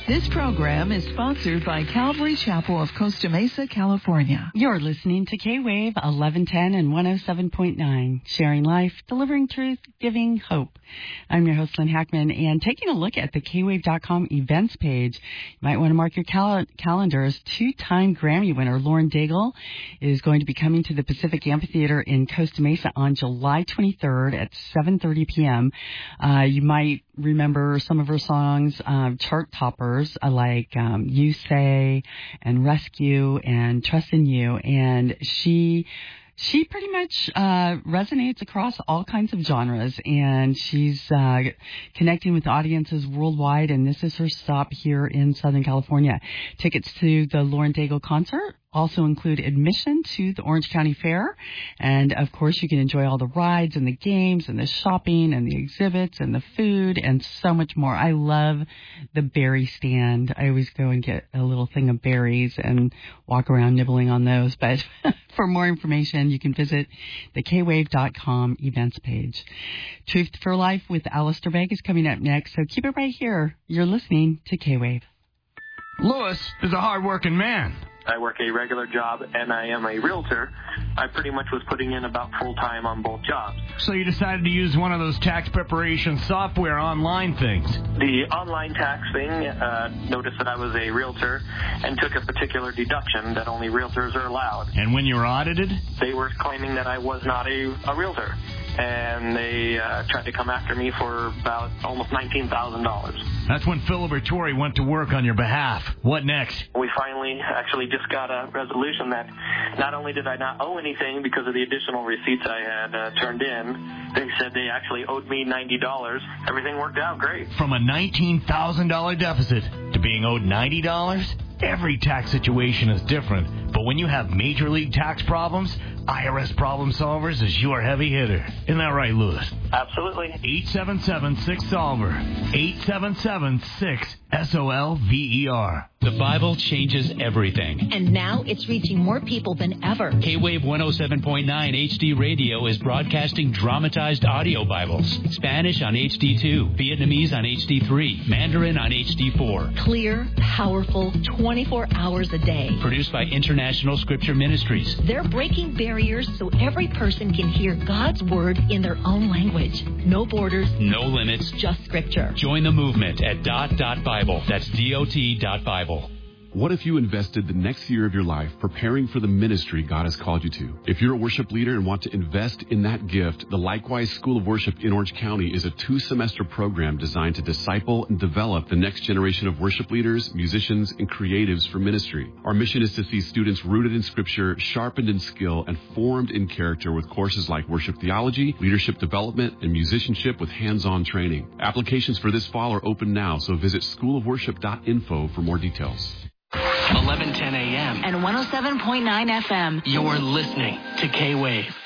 This program is sponsored by Calvary Chapel of Costa Mesa, California. You're listening to K-Wave 1110 and 107.9, sharing life, delivering truth, giving hope. I'm your host, Lynn Hackman, and taking a look at the kwave.com events page, you might want to mark your calendars. Two-time Grammy winner Lauren Daigle is going to be coming to the Pacific Amphitheater in Costa Mesa on July 23rd at 7:30 p.m. You might remember some of her songs, chart toppers like You Say and Rescue and Trust in You, and she pretty much resonates across all kinds of genres, and she's connecting with audiences worldwide, and this is her stop here in Southern California. Tickets to the Lauren Daigle concert also include admission to the Orange County Fair, and of course you can enjoy all the rides and the games and the shopping and the exhibits and the food and so much more. I love the berry stand. I always go and get a little thing of berries and walk around nibbling on those, but for more information you can visit the kwave.com events page. Truth for Life with Alistair Begg is coming up next, so keep it right here. You're listening to K-Wave. Lewis is a hard-working man. I work a regular job, and I am a realtor. I pretty much was putting in about full-time on both jobs. So you decided to use one of those tax preparation software online things. The online tax thing noticed that I was a realtor and took a particular deduction that only realtors are allowed. And when you were audited? They were claiming that I was not a realtor, and they tried to come after me for about almost $19,000. That's when Phil Libertori went to work on your behalf. What next? We finally actually just got a resolution that not only did I not owe anything because of the additional receipts I had turned in, they said they actually owed me $90. Everything worked out great. From a $19,000 deficit to being owed $90? Every tax situation is different, but when you have major league tax problems, IRS Problem Solvers is your heavy hitter. Isn't that right, Lewis? Absolutely. 877-6-SOLVER. 877-6-SOLVER. The Bible changes everything. And now it's reaching more people than ever. K-Wave 107.9 HD Radio is broadcasting dramatized audio Bibles. Spanish on HD2, Vietnamese on HD3, Mandarin on HD4. Clear, powerful, 24 hours a day. Produced by International Scripture Ministries. They're breaking barriers so every person can hear God's Word in their own language. No borders. No limits. Just Scripture. Join the movement at .Bible. That's DOT.Bible. What if you invested the next year of your life preparing for the ministry God has called you to? If you're a worship leader and want to invest in that gift, the Likewise School of Worship in Orange County is a 2-semester program designed to disciple and develop the next generation of worship leaders, musicians, and creatives for ministry. Our mission is to see students rooted in Scripture, sharpened in skill, and formed in character with courses like worship theology, leadership development, and musicianship with hands-on training. Applications for this fall are open now, so visit schoolofworship.info for more details. 1110 a.m. and 107.9 FM. You're listening to K-Wave.